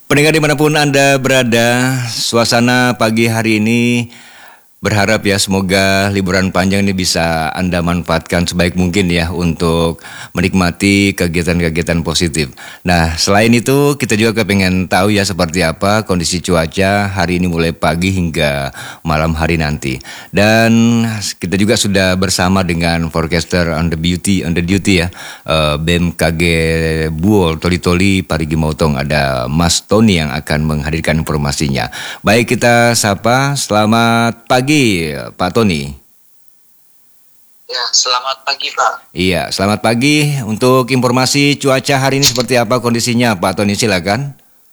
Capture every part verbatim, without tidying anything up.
Pendengar dimanapun Anda berada, suasana pagi hari ini berharap ya semoga liburan panjang ini bisa Anda manfaatkan sebaik mungkin ya untuk menikmati kegiatan-kegiatan positif. Nah, selain itu kita juga kepengen tahu ya seperti apa kondisi cuaca hari ini mulai pagi hingga malam hari nanti. Dan kita juga sudah bersama dengan forecaster on the beauty on the duty ya, uh, B M K G Buol Toli Toli Parigi Motong, ada Mas Tony yang akan menghadirkan informasinya. Baik, kita sapa, selamat pagi Pak Tony. Ya, selamat pagi Pak. Iya, selamat pagi. Untuk informasi cuaca hari ini seperti apa kondisinya Pak Tony, silakan.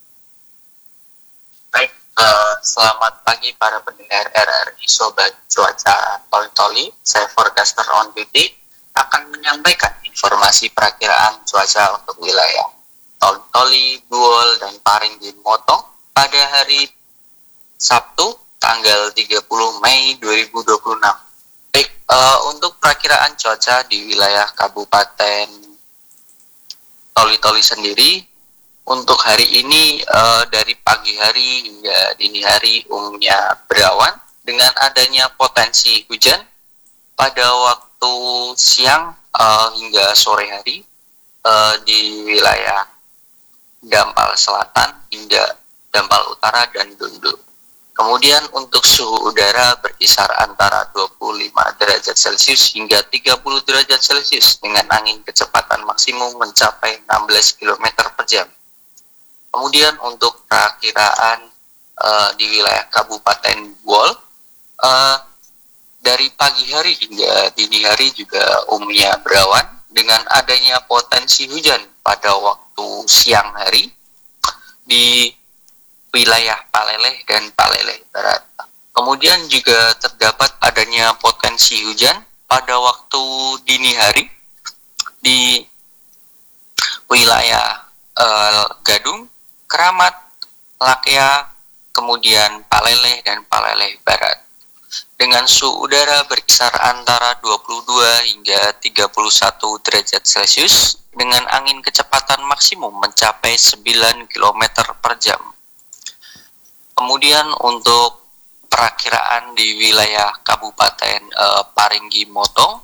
Baik, uh, selamat pagi para pendengar R R I Sobat Cuaca Toli Toli. Saya forecaster on duty akan menyampaikan informasi perakiraan cuaca untuk wilayah Toli Toli, Buol, dan Parigi Motong pada hari Sabtu tanggal tiga puluh Mei dua ribu dua puluh enam. Baik, uh, untuk perakiraan cuaca di wilayah Kabupaten Toli Toli sendiri, untuk hari ini uh, dari pagi hari hingga dini hari umumnya berawan dengan adanya potensi hujan pada waktu siang uh, hingga sore hari uh, di wilayah Dampal Selatan hingga Dampal Utara dan Dundu. Kemudian untuk suhu udara berkisar antara dua puluh lima derajat Celcius hingga tiga puluh derajat Celcius dengan angin kecepatan maksimum mencapai enam belas kilometer per jam. Kemudian untuk perakiraan uh, di wilayah Kabupaten Buol, uh, dari pagi hari hingga dini hari juga umumnya berawan dengan adanya potensi hujan pada waktu siang hari di wilayah Paleleh dan Paleleh Barat. Kemudian juga terdapat adanya potensi hujan pada waktu dini hari di wilayah uh, Gadung, Keramat, Lakea, kemudian Paleleh dan Paleleh Barat. Dengan suhu udara berkisar antara dua puluh dua hingga tiga puluh satu derajat Celcius dengan angin kecepatan maksimum mencapai sembilan kilometer per jam. Kemudian untuk perakiraan di wilayah Kabupaten uh, Parigi Motong,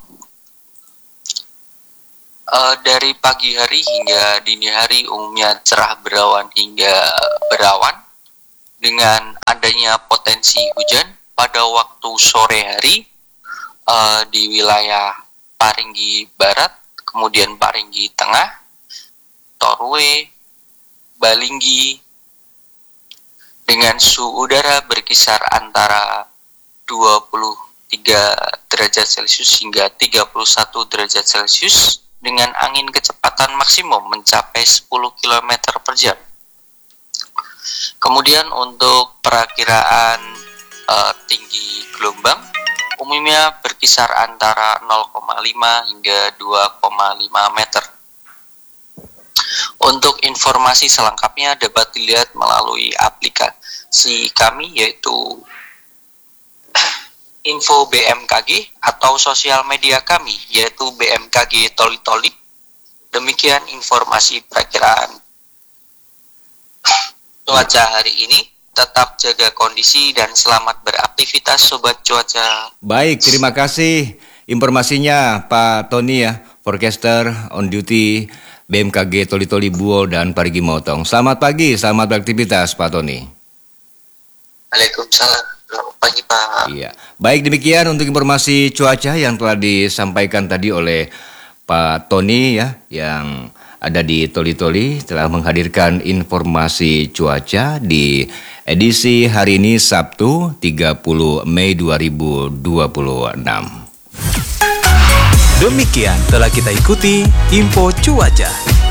uh, dari pagi hari hingga dini hari umumnya cerah berawan hingga berawan dengan adanya potensi hujan pada waktu sore hari uh, di wilayah Parigi Barat, kemudian Parigi Tengah, Torwe, Balinggi, dengan suhu udara berkisar antara dua puluh tiga derajat Celcius hingga tiga puluh satu derajat Celcius dengan angin kecepatan maksimum mencapai sepuluh kilometer per jam. Kemudian untuk perakiraan uh, tinggi gelombang umumnya berkisar antara nol koma lima hingga dua koma lima meter. Untuk informasi selengkapnya dapat dilihat melalui aplikasi kami yaitu Info B M K G atau sosial media kami yaitu B M K G Toli Toli. Demikian informasi perakiraan cuaca hari ini. Tetap jaga kondisi dan selamat beraktivitas Sobat Cuaca. Baik, terima kasih informasinya Pak Tony ya, forecaster on duty B M K G Toli Toli Buol dan Parigi Motong. Selamat pagi, selamat beraktivitas Pak Tony. Waalaikumsalam, selamat pagi Pak. Iya, baik demikian untuk informasi cuaca yang telah disampaikan tadi oleh Pak Tony ya, yang ada di Toli Toli telah menghadirkan informasi cuaca di edisi hari ini Sabtu tiga puluh Mei dua ribu dua puluh enam. Demikian telah kita ikuti info cuaca.